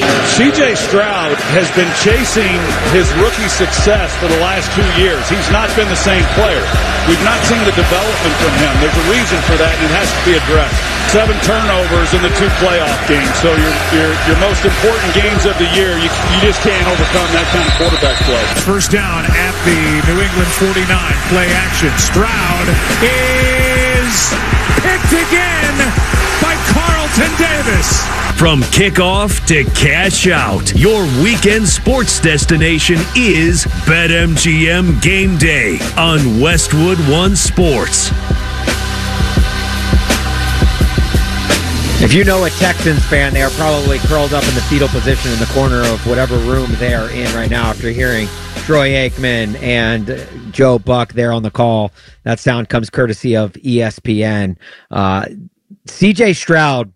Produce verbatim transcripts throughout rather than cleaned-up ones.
C J Stroud has been chasing his rookie success for the last two years. He's not been the same player. We've not seen the development from him. There's a reason for that, and it has to be addressed. Seven turnovers in the two playoff games. So your your your most important games of the year, you, you just can't overcome that kind of quarterback play. First down at the New England forty-nine. Play action. Stroud is picked again by Carlton Davis. From kickoff to cash out, your weekend sports destination is BetMGM Game Day on Westwood One Sports. If you know a Texans fan, they are probably curled up in the fetal position in the corner of whatever room they are in right now after hearing Troy Aikman and Joe Buck there on the call. That sound comes courtesy of E S P N. Uh, C J Stroud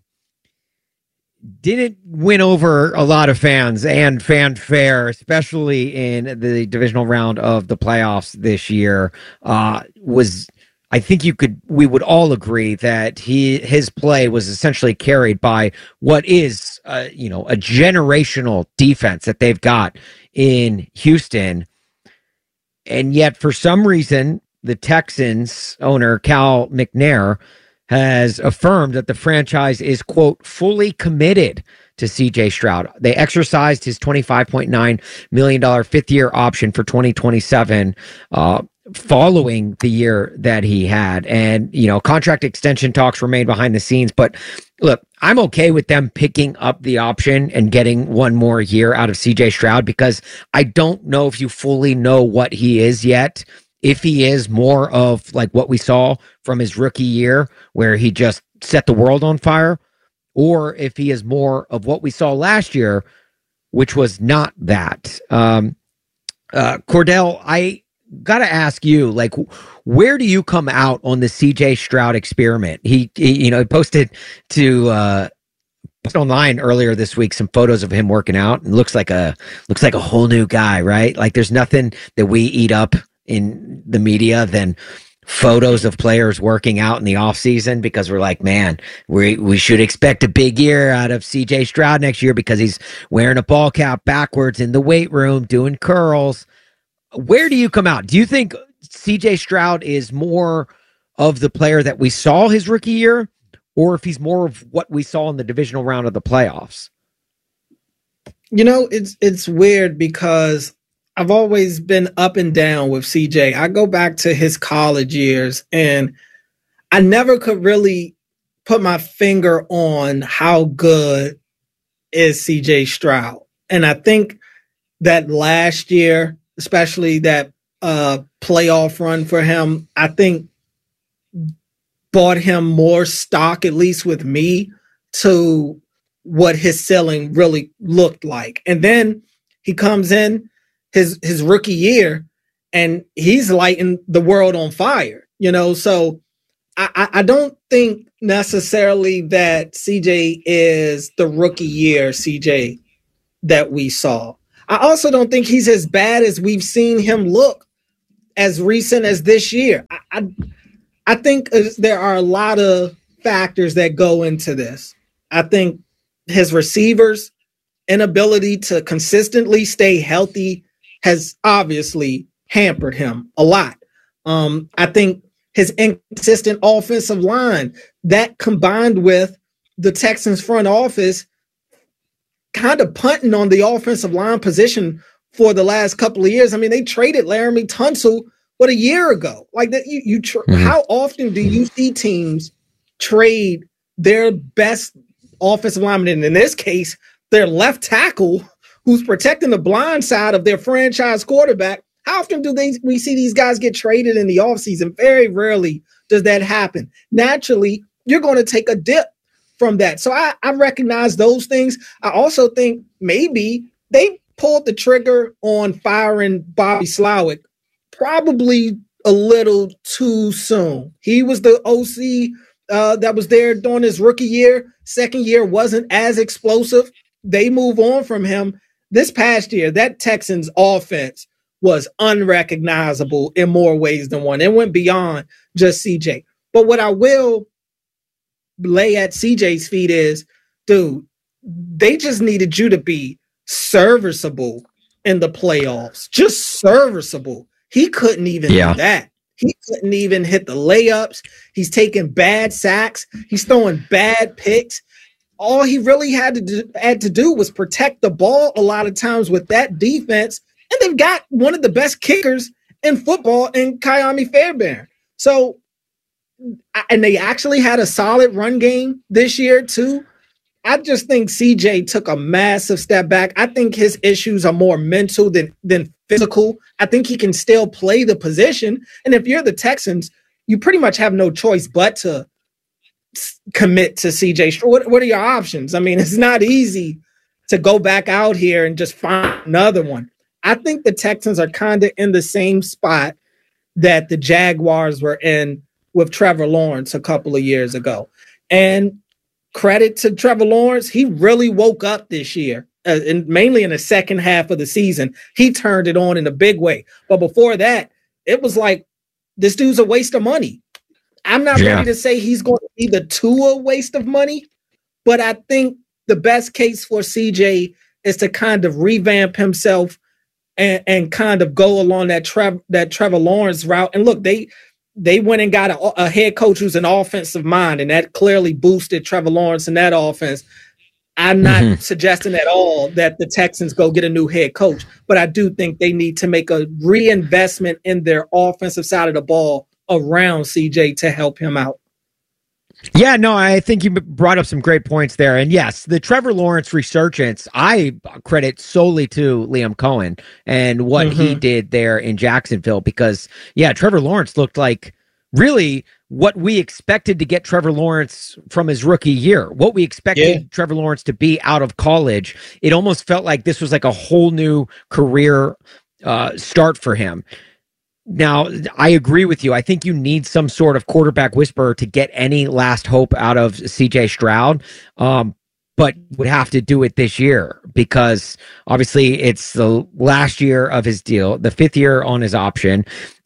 didn't win over a lot of fans and fanfare, especially in the divisional round of the playoffs this year. Uh, was I think you could, we would all agree that he, his play was essentially carried by what is, uh, you know, a generational defense that they've got in Houston. And yet, for some reason, the Texans owner, Cal McNair, has affirmed that the franchise is, quote, fully committed to C J Stroud. They exercised his twenty-five point nine million dollars fifth-year option for twenty twenty-seven uh, following the year that he had. And, you know, contract extension talks remain behind the scenes. But, look, I'm okay with them picking up the option and getting one more year out of C J Stroud because I don't know if you fully know what he is yet. If he is more of like what we saw from his rookie year where he just set the world on fire, or if he is more of what we saw last year, which was not that. Um, uh, Cordell, I got to ask you, like, where do you come out on the C J Stroud experiment? He, he you know, he posted to, uh, posted online earlier this week some photos of him working out and looks like a, looks like a whole new guy, right? Like there's nothing that we eat up in the media than photos of players working out in the off season, because we're like, man, we we should expect a big year out of C J Stroud next year because he's wearing a ball cap backwards in the weight room doing curls. Where do you come out? Do you think C J Stroud is more of the player that we saw his rookie year, or if he's more of what we saw in the divisional round of the playoffs? You know, it's it's weird because I've always been up and down with C J. I go back to his college years, and I never could really put my finger on how good is C J Stroud. And I think that last year, especially that uh, playoff run for him, I think bought him more stock, at least with me, to what his ceiling really looked like. And then he comes in his his rookie year and he's lighting the world on fire, you know? So I, I don't think necessarily that C J is the rookie year C J that we saw. I also don't think he's as bad as we've seen him look as recent as this year. I, I, I think there are a lot of factors that go into this. I think his receivers' inability to consistently stay healthy has obviously hampered him a lot. Um, I think his inconsistent offensive line, that combined with the Texans front office kind of punting on the offensive line position for the last couple of years. I mean, they traded Laramie Tunsil, what, a year ago? Like that, you, you tr- mm-hmm. How often do you see teams trade their best offensive lineman, and in this case, their left tackle, who's protecting the blind side of their franchise quarterback? How often do they we see these guys get traded in the offseason? Very rarely does that happen. Naturally, you're going to take a dip from that. So I, I recognize those things. I also think maybe they pulled the trigger on firing Bobby Slowick probably a little too soon. He was the O C uh, that was there during his rookie year. Second year wasn't as explosive. They move on from him. This past year, that Texans offense was unrecognizable in more ways than one. It went beyond just C J. But what I will lay at C J's feet is, dude, they just needed you to be serviceable in the playoffs, just serviceable. He couldn't even yeah. do that. He couldn't even hit the layups. He's taking bad sacks. He's throwing bad picks. All he really had to do, had to do was protect the ball a lot of times with that defense. And they've got one of the best kickers in football in Kayami Fairbairn. So, and they actually had a solid run game this year too. I just think C J took a massive step back. I think his issues are more mental than, than physical. I think he can still play the position. And if you're the Texans, you pretty much have no choice but to commit to C J. What, what are your options? I mean, it's not easy to go back out here and just find another one. I think the Texans are kind of in the same spot that the Jaguars were in with Trevor Lawrence a couple of years ago. And credit to Trevor Lawrence, he really woke up this year, uh, and mainly in the second half of the season. He turned it on in a big way. But before that, it was like, this dude's a waste of money. I'm not yeah. ready to say he's going to be the Tua waste of money, but I think the best case for C J is to kind of revamp himself and, and kind of go along that, Trev, that Trevor Lawrence route. And look, they they went and got a, a head coach who's an offensive mind, and that clearly boosted Trevor Lawrence in that offense. I'm not mm-hmm. suggesting at all that the Texans go get a new head coach, but I do think they need to make a reinvestment in their offensive side of the ball around C J to help him out. Yeah, no, I think you brought up some great points there. And yes, the Trevor Lawrence resurgence, I credit solely to Liam Cohen and what mm-hmm. he did there in Jacksonville, because, yeah, Trevor Lawrence looked like really what we expected to get Trevor Lawrence from his rookie year, what we expected yeah. Trevor Lawrence to be out of college. It almost felt like this was like a whole new career uh, start for him. Now, I agree with you. I think you need some sort of quarterback whisperer to get any last hope out of C J Stroud, um, but would have to do it this year because obviously it's the last year of his deal, the fifth year on his option,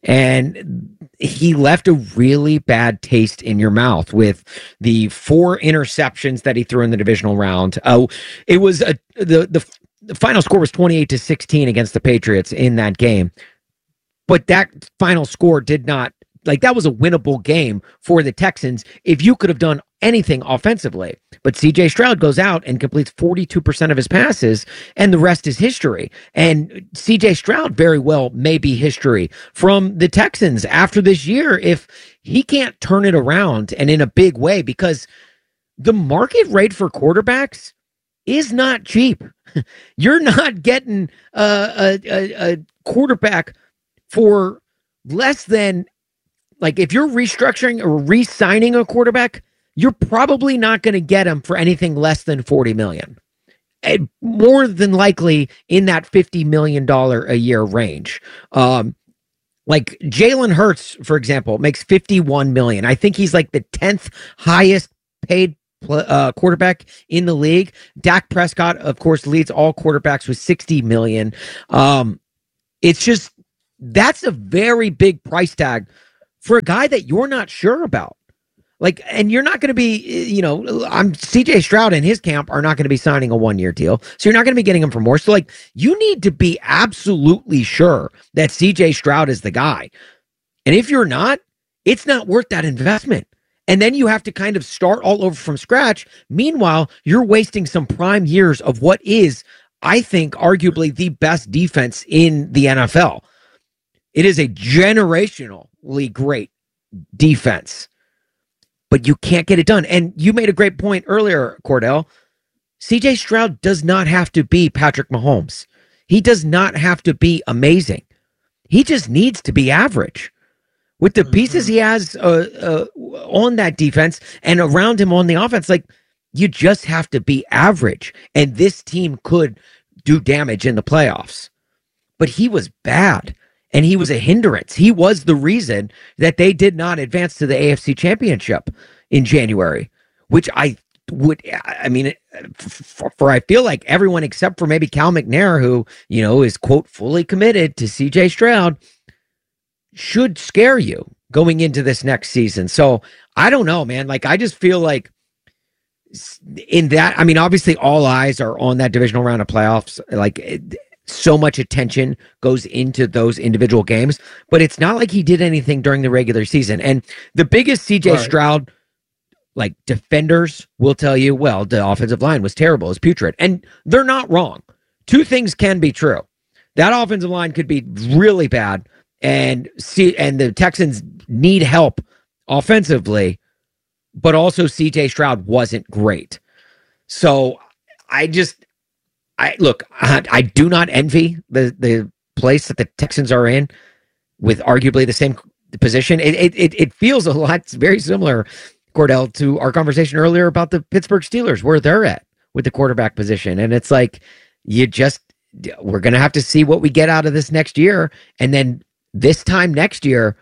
and he left a really bad taste in your mouth with the four interceptions that he threw in the divisional round. Oh, it was a, the, the the final score was twenty-eight to sixteen against the Patriots in that game. But that final score did not, like, that was a winnable game for the Texans if you could have done anything offensively. But C J Stroud goes out and completes forty-two percent of his passes, and the rest is history. And C J Stroud very well may be history from the Texans after this year if he can't turn it around and in a big way, because the market rate for quarterbacks is not cheap. You're not getting uh, a, a, a quarterback for less than, like, if you're restructuring or re-signing a quarterback, you're probably not going to get him for anything less than forty million dollars. And more than likely in that fifty million dollars a year range. Um, like Jalen Hurts, for example, makes fifty-one million dollars. I think he's like the tenth highest paid uh, quarterback in the league. Dak Prescott, of course, leads all quarterbacks with sixty million dollars. Um, it's just, that's a very big price tag for a guy that you're not sure about. Like, and you're not going to be, you know, I'm C J Stroud and his camp are not going to be signing a one year deal. So you're not going to be getting him for more. So, like, you need to be absolutely sure that C J Stroud is the guy. And if you're not, it's not worth that investment. And then you have to kind of start all over from scratch. Meanwhile, you're wasting some prime years of what is, I think, arguably the best defense in the N F L. It is a generationally great defense, but you can't get it done. And you made a great point earlier, Cordell. C J Stroud does not have to be Patrick Mahomes. He does not have to be amazing. He just needs to be average. With the pieces he has uh, uh, on that defense and around him on the offense, like, you just have to be average. And this team could do damage in the playoffs. But he was bad. And he was a hindrance. He was the reason that they did not advance to the A F C Championship in January, which I would, I mean, for, for I feel like everyone except for maybe Cal McNair, who, you know, is, quote, fully committed to C J Stroud, should scare you going into this next season. So I don't know, man. Like, I just feel like in that, I mean, obviously all eyes are on that divisional round of playoffs. Like it, so much attention goes into those individual games, but it's not like he did anything during the regular season. And the biggest C J right. Stroud, like defenders will tell you, well, the offensive line was terrible, it's putrid. And they're not wrong. Two things can be true. That offensive line could be really bad, and see, and the Texans need help offensively, but also C J Stroud wasn't great. So I just, I look, I, I do not envy the the place that the Texans are in with arguably the same position. It it it, it feels a lot very similar, Cordell, to our conversation earlier about the Pittsburgh Steelers, where they're at with the quarterback position. And it's like, you just, we're going to have to see what we get out of this next year. And then this time next year,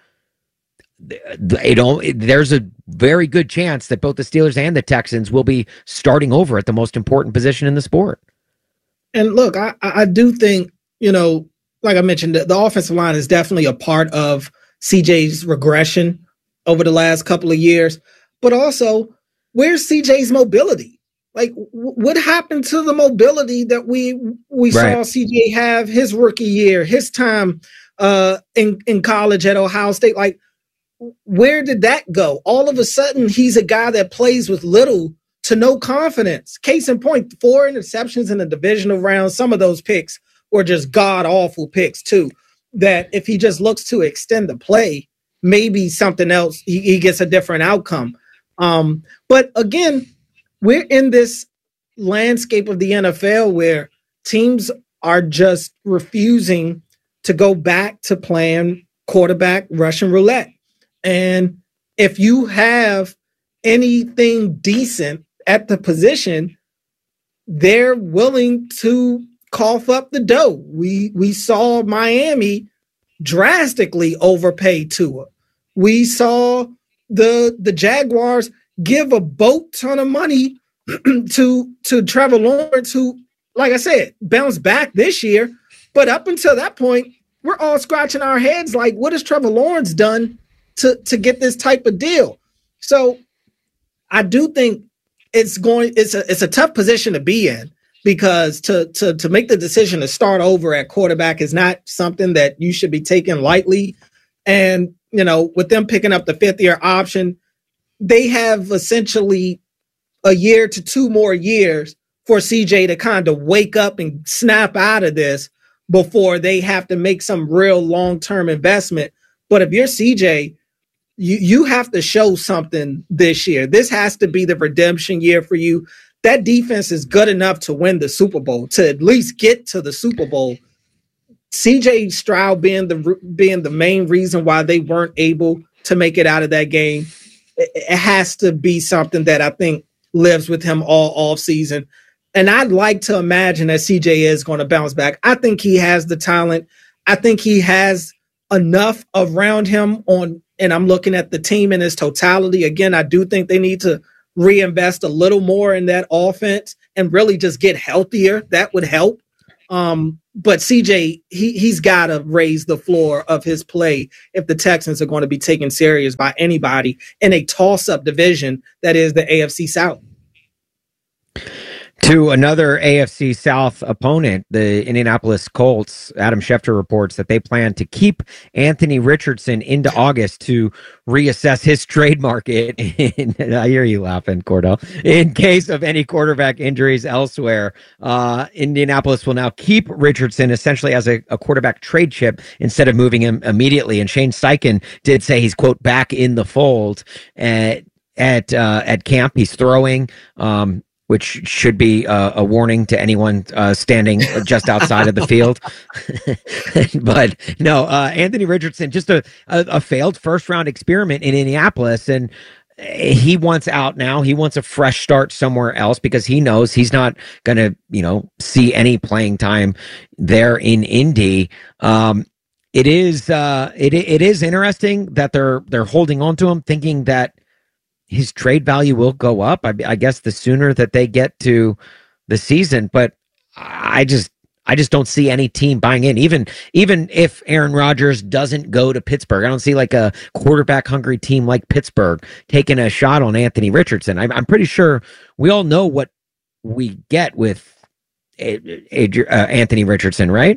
you know, there's a very good chance that both the Steelers and the Texans will be starting over at the most important position in the sport. And look, I, I do think, you know, like I mentioned, the, the offensive line is definitely a part of C J's regression over the last couple of years. But also, where's C J's mobility? Like, w- what happened to the mobility that we we right. saw C J have his rookie year, his time uh, in, in college at Ohio State? Like, where did that go? All of a sudden, he's a guy that plays with little to no confidence. Case in point, four interceptions in the divisional round. Some of those picks were just god-awful picks, too, that if he just looks to extend the play, maybe something else, he, he gets a different outcome. Um, but again, we're in this landscape of the N F L where teams are just refusing to go back to playing quarterback Russian roulette. And if you have anything decent at the position, they're willing to cough up the dough. We we saw Miami drastically overpay Tua. We saw the the Jaguars give a boat ton of money to to Trevor Lawrence, who, like I said, bounced back this year. But up until that point, we're all scratching our heads like, what has Trevor Lawrence done to, to get this type of deal? So I do think it's going it's a it's a tough position to be in, because to to to make the decision to start over at quarterback is not something that you should be taking lightly. And, you know, with them picking up the fifth year option, they have essentially a year to two more years for C J to kind of wake up and snap out of this before they have to make some real long-term investment. But if you're C J, you, you have to show something this year. This has to be the redemption year for you. That defense is good enough to win the Super Bowl, to at least get to the Super Bowl. C J Stroud being the being the main reason why they weren't able to make it out of that game, it, it has to be something that I think lives with him all off season. And I'd like to imagine that C J is going to bounce back. I think he has the talent. I think he has enough around him on, and I'm looking at the team in its totality. Again, I do think they need to reinvest a little more in that offense and really just get healthier. That would help. Um, but C J, he, he's got to raise the floor of his play if the Texans are going to be taken serious by anybody in a toss-up division that is the A F C South. To another A F C South opponent, the Indianapolis Colts, Adam Schefter reports that they plan to keep Anthony Richardson into August to reassess his trade market. In, I hear you laughing, Cordell. In case of any quarterback injuries elsewhere, uh, Indianapolis will now keep Richardson essentially as a, a quarterback trade chip instead of moving him immediately. And Shane Steichen did say he's, quote, back in the fold at at uh, at camp. He's throwing. Um, which should be uh, a warning to anyone uh, standing just outside of the field. But no, uh, Anthony Richardson, just a, a, a failed first-round experiment in Indianapolis, and he wants out now. He wants a fresh start somewhere else because he knows he's not going to, you know, see any playing time there in Indy. Um, it is uh, it it is interesting that they're they're holding on to him, thinking that his trade value will go up. I, I guess the sooner that they get to the season, but I just, I just don't see any team buying in. Even even if Aaron Rodgers doesn't go to Pittsburgh, I don't see like a quarterback hungry team like Pittsburgh taking a shot on Anthony Richardson. I'm, I'm pretty sure we all know what we get with a, a, uh, Anthony Richardson, right?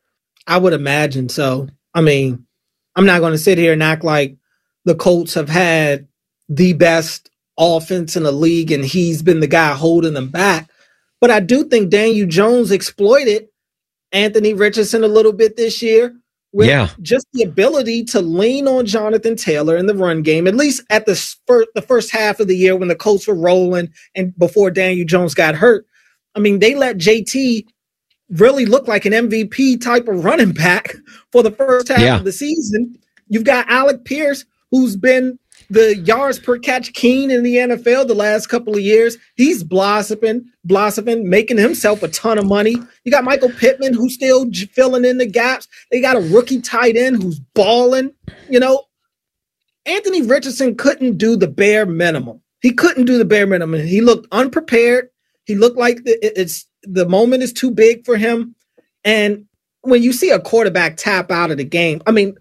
I would imagine so. I mean, I'm not going to sit here and act like the Colts have had the best offense in the league and he's been the guy holding them back. But I do think Daniel Jones exploited Anthony Richardson a little bit this year with yeah. just the ability to lean on Jonathan Taylor in the run game, at least at the first, the first half of the year when the Colts were rolling and before Daniel Jones got hurt. I mean, they let J T really look like an M V P type of running back for the first half yeah. of the season. You've got Alec Pierce, who's been the yards per catch king in the N F L the last couple of years. He's blossoming, blossoming, making himself a ton of money. You got Michael Pittman, who's still j- filling in the gaps. They got a rookie tight end who's balling. You know, Anthony Richardson couldn't do the bare minimum. He couldn't do the bare minimum. He looked unprepared. He looked like the, it's the moment is too big for him. And when you see a quarterback tap out of the game, I mean,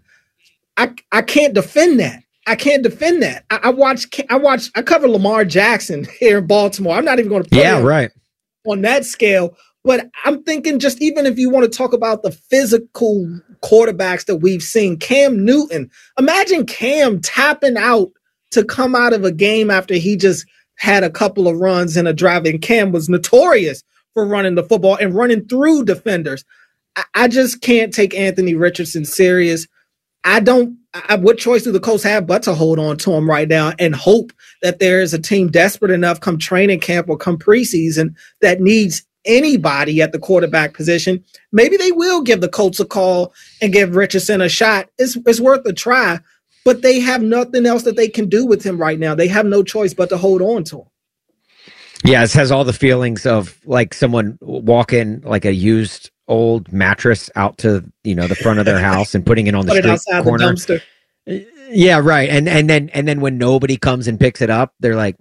I I can't defend that. I can't defend that. I, I watch. I watch. I cover Lamar Jackson here in Baltimore. I'm not even going to put yeah, him right on that scale. But I'm thinking, just even if you want to talk about the physical quarterbacks that we've seen, Cam Newton. Imagine Cam tapping out to come out of a game after he just had a couple of runs in a drive. And Cam was notorious for running the football and running through defenders. I, I just can't take Anthony Richardson serious. I don't. I, what choice do the Colts have but to hold on to him right now and hope that there is a team desperate enough come training camp or come preseason that needs anybody at the quarterback position? Maybe they will give the Colts a call and give Richardson a shot. It's, it's worth a try, but they have nothing else that they can do with him right now. They have no choice but to hold on to him. Yeah, it has all the feelings of like someone walking like a used old mattress out to, you know, the front of their house and putting it on the Put street it corner. The dumpster. Yeah, right. And and then and then when nobody comes and picks it up, they're like,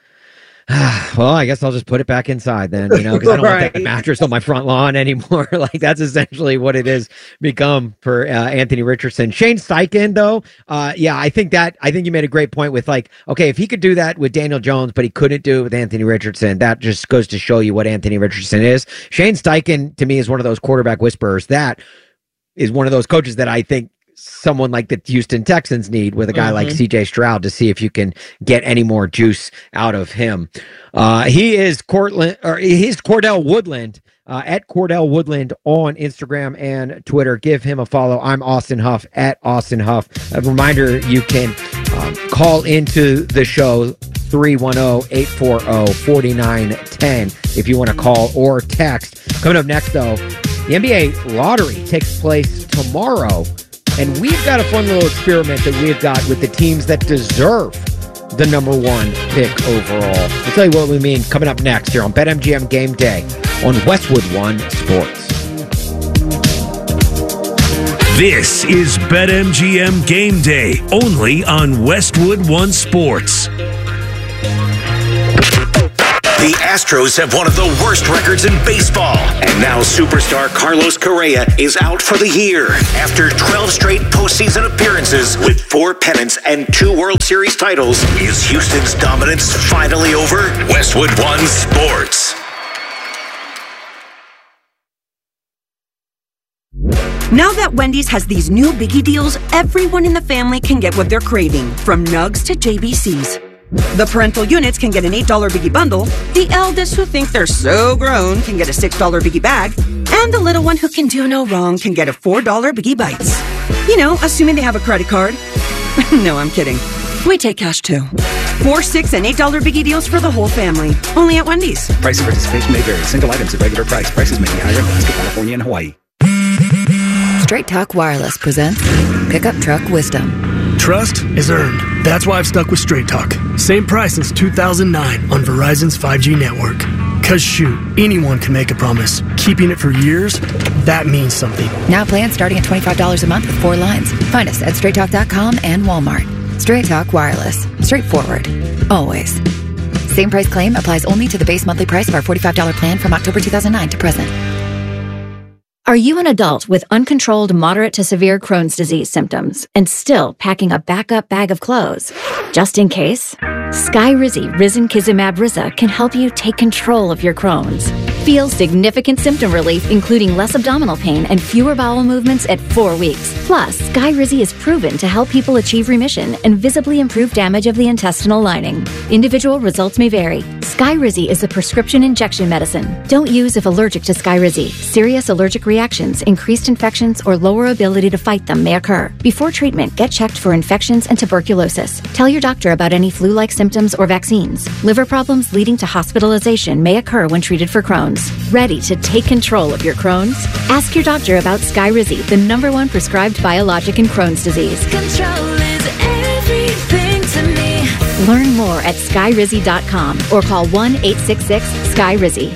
ah, well, I guess I'll just put it back inside then, you know, because I don't right. want that mattress on my front lawn anymore. Like that's essentially what it is become for uh, Anthony Richardson. Shane Steichen, though, uh, yeah, I think that I think you made a great point with like, okay, if he could do that with Daniel Jones, but he couldn't do it with Anthony Richardson, that just goes to show you what Anthony Richardson is. Shane Steichen, to me, is one of those quarterback whisperers. That is one of those coaches that I think someone like the Houston Texans need with a guy mm-hmm. like C J Stroud to see if you can get any more juice out of him. Uh, he is Cortland, or he's Cordell Woodland uh, at Cordell Woodland on Instagram and Twitter. Give him a follow. I'm Austin Huff at Austin Huff. A reminder, you can um, call into the show three one zero, eight four zero, four nine one zero if you want to call or text. Coming up next, though, the N B A lottery takes place tomorrow. And we've got a fun little experiment that we've got with the teams that deserve the number one pick overall. We'll tell you what we mean coming up next here on BetMGM Game Day on Westwood One Sports. This is BetMGM Game Day, only on Westwood One Sports. The Astros have one of the worst records in baseball. And now superstar Carlos Correa is out for the year after twelve straight postseason appearances with four pennants and two World Series titles. Is Houston's dominance finally over? Westwood One Sports. Now that Wendy's has these new biggie deals, everyone in the family can get what they're craving, from nugs to J B Cs. The parental units can get an eight dollar biggie bundle, the eldest who think they're so grown can get a six dollar biggie bag, and the little one who can do no wrong can get a four dollar biggie bites. You know, assuming they have a credit card. No, I'm kidding. We take cash too. Four, six, and eight dollar biggie deals for the whole family. Only at Wendy's. Price and participation may vary. Single items at regular price. Prices may be higher in Alaska, California, and Hawaii. Straight Talk Wireless presents Pickup Truck Wisdom. Trust is earned. That's why I've stuck with Straight Talk. Same price since two thousand nine on Verizon's five G network. Cause shoot, anyone can make a promise. Keeping it for years, that means something. Now plans starting at twenty-five dollars a month with four lines. Find us at straight talk dot com and Walmart. Straight Talk Wireless. Straightforward. Always. Same price claim applies only to the base monthly price of our forty-five dollars plan from October two thousand nine to present. Are you an adult with uncontrolled moderate to severe Crohn's disease symptoms and still packing a backup bag of clothes? Just in case, Skyrizi Risankizumab Riza can help you take control of your Crohn's. Feel significant symptom relief, including less abdominal pain and fewer bowel movements at four weeks. Plus, Skyrizi is proven to help people achieve remission and visibly improve damage of the intestinal lining. Individual results may vary. Skyrizi is a prescription injection medicine. Don't use if allergic to Skyrizi. Serious allergic reactions, increased infections, or lower ability to fight them may occur. Before treatment, get checked for infections and tuberculosis. Tell your doctor about any flu-like symptoms or vaccines. Liver problems leading to hospitalization may occur when treated for Crohn's. Ready to take control of your Crohn's? Ask your doctor about Skyrizi, the number one prescribed biologic in Crohn's disease. Control is everything to me. Learn more at skyrizi dot com or call one eight six six Skyrizi.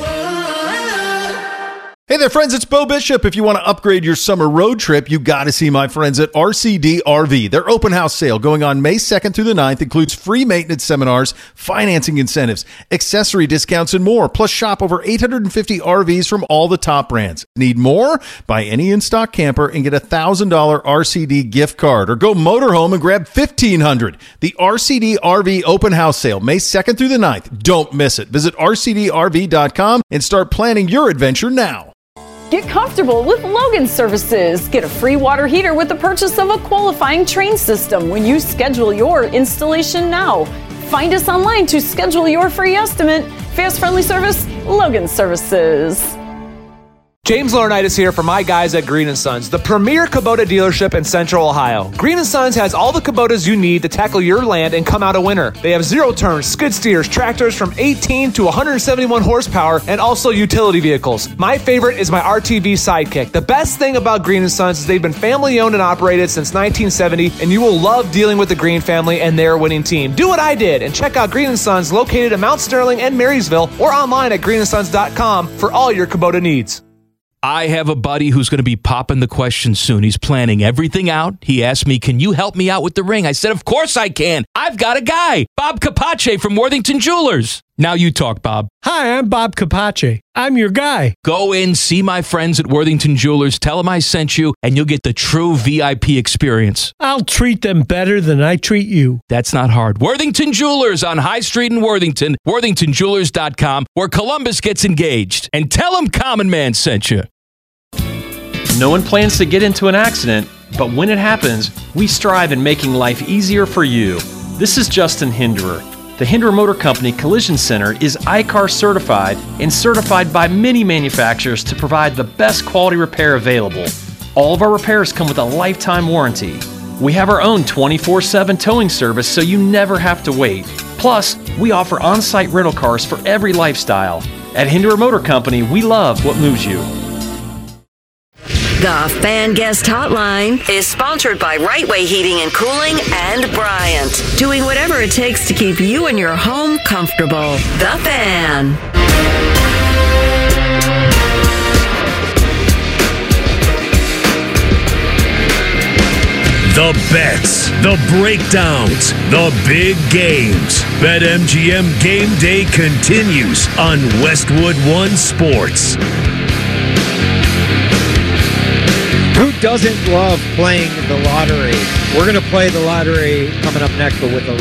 Hey there, friends, it's Bo Bishop. If you want to upgrade your summer road trip, you got to see my friends at R C D R V. Their open house sale going on May second through the ninth includes free maintenance seminars, financing incentives, accessory discounts, and more. Plus, shop over eight hundred fifty R Vs from all the top brands. Need more? Buy any in-stock camper and get a one thousand dollars R C D gift card. Or go motorhome and grab fifteen hundred dollars. The R C D R V open house sale, May second through the ninth. Don't miss it. Visit R C D R V dot com and start planning your adventure now. Get comfortable with Logan Services. Get a free water heater with the purchase of a qualifying Train system when you schedule your installation now. Find us online to schedule your free estimate. Fast, friendly service, Logan Services. James Laurinaitis here for my guys at Green and Sons, the premier Kubota dealership in Central Ohio. Green and Sons has all the Kubotas you need to tackle your land and come out a winner. They have zero-turn skid steers, tractors from eighteen to one hundred seventy-one horsepower, and also utility vehicles. My favorite is my R T V Sidekick. The best thing about Green and Sons is they've been family-owned and operated since nineteen seventy, and you will love dealing with the Green family and their winning team. Do what I did and check out Green and Sons located in Mount Sterling and Marysville or online at green and sons dot com for all your Kubota needs. I have a buddy who's going to be popping the question soon. He's planning everything out. He asked me, can you help me out with the ring? I said, of course I can. I've got a guy, Bob Capace from Worthington Jewelers. Now you talk, Bob. Hi, I'm Bob Capace. I'm your guy. Go in, see my friends at Worthington Jewelers, tell them I sent you, and you'll get the true V I P experience. I'll treat them better than I treat you. That's not hard. Worthington Jewelers on High Street in Worthington, worthington jewelers dot com, where Columbus gets engaged. And tell them Common Man sent you. No one plans to get into an accident, but when it happens, we strive in making life easier for you. This is Justin Hinderer. The Hinderer Motor Company Collision Center is I C A R certified and certified by many manufacturers to provide the best quality repair available. All of our repairs come with a lifetime warranty. We have our own twenty-four seven towing service so you never have to wait. Plus, we offer on-site rental cars for every lifestyle. At Hinderer Motor Company, we love what moves you. The Fan Guest Hotline is sponsored by Right Way Heating and Cooling and Bryant, doing whatever it takes to keep you and your home comfortable. The Fan. The bets, the breakdowns, the big games. BetMGM Game Day continues on Westwood One Sports. Who doesn't love playing the lottery? We're going to play the lottery coming up next, but with a